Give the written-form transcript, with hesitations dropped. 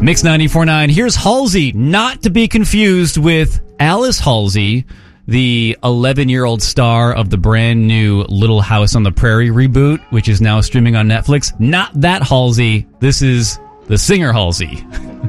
Mix 94.9. Here's Halsey, not to be confused with Alice Halsey, the 11-year-old star of the brand new Little House on the Prairie reboot, which is now streaming on Netflix. Not that Halsey. This is the singer Halsey.